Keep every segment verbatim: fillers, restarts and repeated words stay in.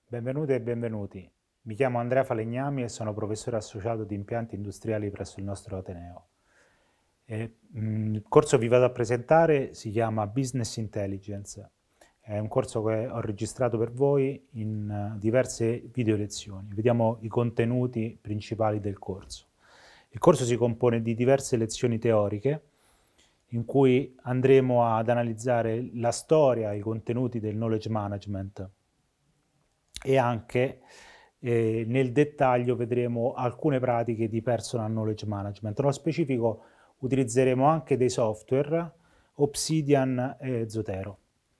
Benvenute e benvenuti. Mi chiamo Andrea Falegnami e sono professore associato di impianti industriali presso il nostro Ateneo. E, mh, il corso che vi vado a presentare si chiama Business Intelligence. È un corso che ho registrato per voi in uh, diverse video lezioni. Vediamo i contenuti principali del corso. Il corso si compone di diverse lezioni teoriche in cui andremo ad analizzare la storia, i contenuti del knowledge management e anche eh, nel dettaglio vedremo alcune pratiche di personal knowledge management. Nello specifico utilizzeremo anche dei software, Obsidian e Zotero.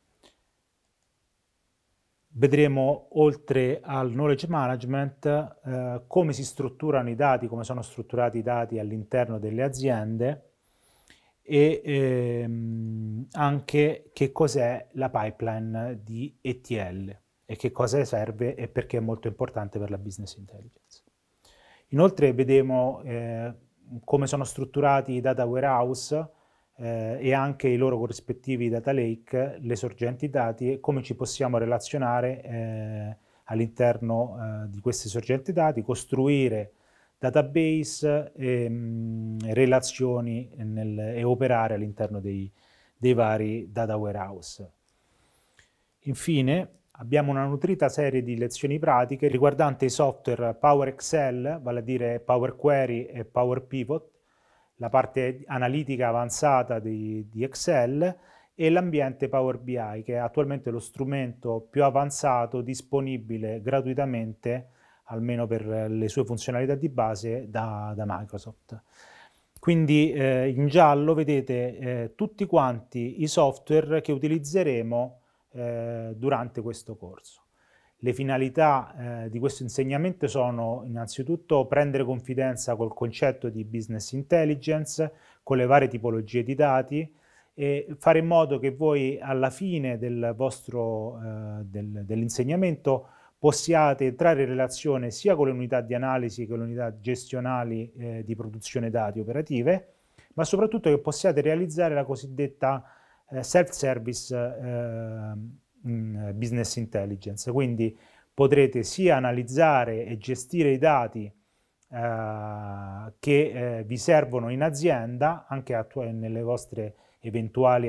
Vedremo, oltre al knowledge management, eh, come si strutturano i dati, come sono strutturati i dati all'interno delle aziende e ehm, anche che cos'è la pipeline di E T L e che cosa serve e perché è molto importante per la business intelligence. Inoltre vedremo eh, come sono strutturati i data warehouse eh, e anche i loro corrispettivi data lake, le sorgenti dati e come ci possiamo relazionare eh, all'interno eh, di queste sorgenti dati, costruire database e mh, relazioni nel, e operare all'interno dei, dei vari data warehouse. Infine, abbiamo una nutrita serie di lezioni pratiche riguardanti i software Power Excel, vale a dire Power Query e Power Pivot, la parte analitica avanzata di, di Excel e l'ambiente Power B I, che è attualmente lo strumento più avanzato disponibile gratuitamente, almeno per le sue funzionalità di base, da, da Microsoft. Quindi eh, in giallo vedete eh, tutti quanti i software che utilizzeremo eh, durante questo corso. Le finalità eh, di questo insegnamento sono innanzitutto prendere confidenza col concetto di business intelligence, con le varie tipologie di dati e fare in modo che voi alla fine del vostro eh, del, dell'insegnamento possiate entrare in relazione sia con le unità di analisi che con le unità gestionali eh, di produzione dati operative, ma soprattutto che possiate realizzare la cosiddetta eh, self-service eh, business intelligence. Quindi potrete sia analizzare e gestire i dati eh, che eh, vi servono in azienda, anche nelle vostre eventuali